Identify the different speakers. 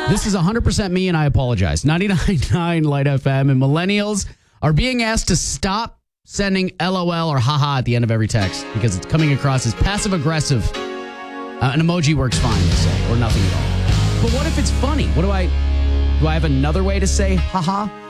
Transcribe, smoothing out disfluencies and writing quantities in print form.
Speaker 1: This is 100% me, and I apologize. 99.9 Light FM, and millennials are being asked to stop sending LOL or haha at the end of every text because it's coming across as passive-aggressive. An emoji works fine, they say, or nothing at all. But what if it's funny? Do I have another way to say haha?